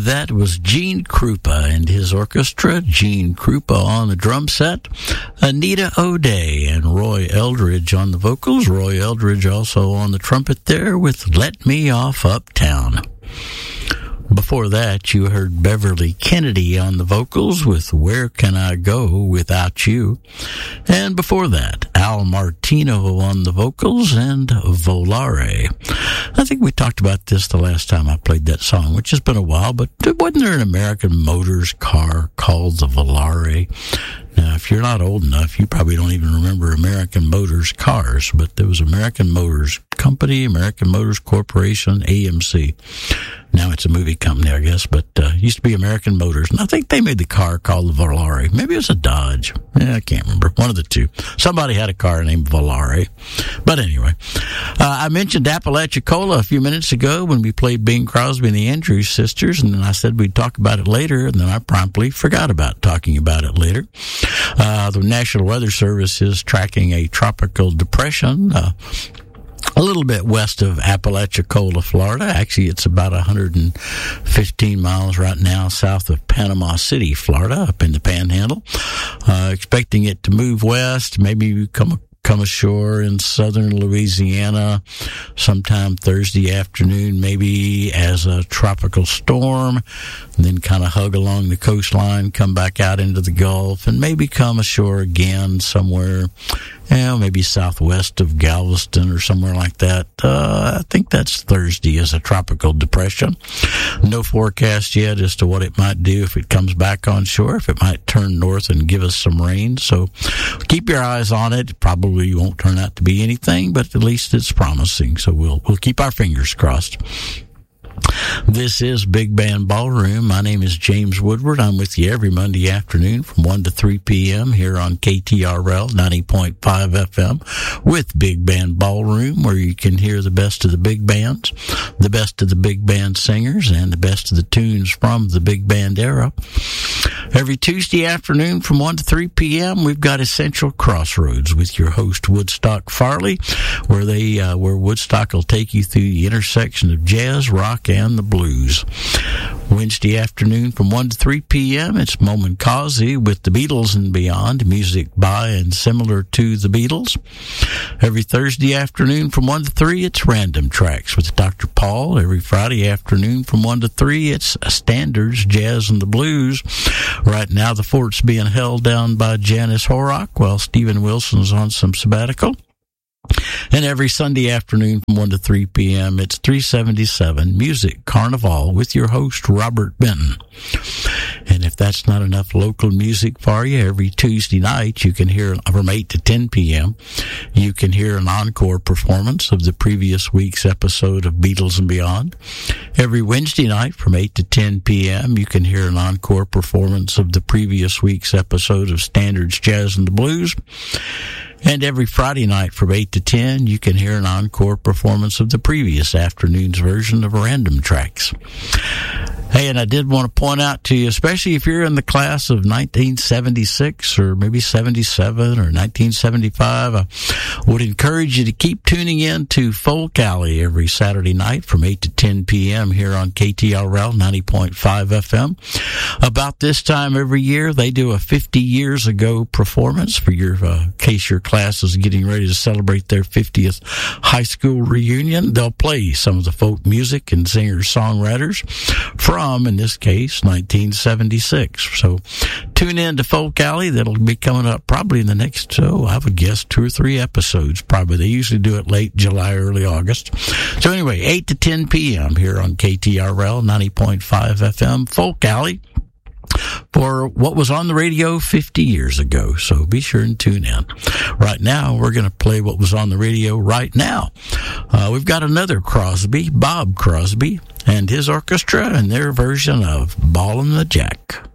That was Gene Krupa and his orchestra. Gene Krupa on the drum set, Anita O'Day and Roy Eldridge on the vocals. Roy Eldridge also on the trumpet there with Let Me Off Uptown. Before that, you heard Beverly Kennedy on the vocals with Where Can I Go Without You? And before that, Al Martino on the vocals and Volare. I think we talked about this the last time I played that song, which has been a while, but wasn't there an American Motors car called the Volare? Now, if you're not old enough, you probably don't even remember American Motors cars, but there was American Motors Company, American Motors Corporation, AMC. Now it's a movie company, I guess, but used to be American Motors. And I think they made the car called the Volare. Maybe it was a Dodge. I can't remember. One of the two. Somebody had a car named Volare. But anyway, I mentioned Apalachicola a few minutes ago when we played Bing Crosby and the Andrews Sisters, and then I said we'd talk about it later, and then I promptly forgot about talking about it later. The National Weather Service is tracking a tropical depression a little bit west of Apalachicola, Florida. Actually, it's about 115 miles right now south of Panama City, Florida, up in the Panhandle. Expecting it to move west, maybe come ashore in southern Louisiana sometime Thursday afternoon, maybe as a tropical storm, and then kind of hug along the coastline, come back out into the Gulf, and maybe come ashore again somewhere, maybe southwest of Galveston or somewhere like that. I think that's Thursday as a tropical depression. No forecast yet as to what it might do if it comes back on shore, if it might turn north and give us some rain. So keep your eyes on it. Probably won't turn out to be anything, but at least it's promising. So we'll keep our fingers crossed. This is Big Band Ballroom. My name is James Woodward. I'm with you every Monday afternoon from 1 to 3 p.m. here on KTRL 90.5 FM with Big Band Ballroom, where you can hear the best of the big bands, the best of the big band singers, and the best of the tunes from the big band era. Every Tuesday afternoon from 1 to 3 p.m., we've got Essential Crossroads with your host, Woodstock Farley, where Woodstock will take you through the intersection of jazz, rock, and the blues. Wednesday afternoon from 1 to 3 p.m., it's Moment Causey with the Beatles and Beyond, music by and similar to the Beatles. Every Thursday afternoon from 1 to 3, it's Random Tracks with Dr. Paul. Every Friday afternoon from 1 to 3, it's Standards, Jazz, and the Blues. Right now, the fort's being held down by Janice Horrock while Stephen Wilson's on some sabbatical. And every Sunday afternoon from 1 to 3 p.m., it's 377 Music Carnival with your host, Robert Benton. And if that's not enough local music for you, every Tuesday night, you can hear from 8 to 10 p.m., you can hear an encore performance of the previous week's episode of Beatles and Beyond. Every Wednesday night from 8 to 10 p.m., you can hear an encore performance of the previous week's episode of Standards, Jazz, and the Blues. And every Friday night from 8 to 10, you can hear an encore performance of the previous afternoon's version of Random Tracks. Hey, and I did want to point out to you, especially if you're in the class of 1976 or maybe 77 or 1975, I would encourage you to keep tuning in to Folk Alley every Saturday night from 8 to 10 p.m. here on KTRL 90.5 FM. About this time every year, they do a 50 years ago performance for your case your class is getting ready to celebrate their 50th high school reunion. They'll play some of the folk music and singer-songwriters from, in this case, 1976. So tune in to Folk Alley. That'll be coming up probably in the next, I would guess, 2 or 3 episodes. Probably. They usually do it late July, early August. So anyway, 8 to 10 p.m. here on KTRL 90.5 FM, Folk Alley, for what was on the radio 50 years ago. So be sure and tune in. Right now, we're going to play what was on the radio right now. We've got another Crosby, Bob Crosby, and his orchestra and their version of Ballin' the Jack.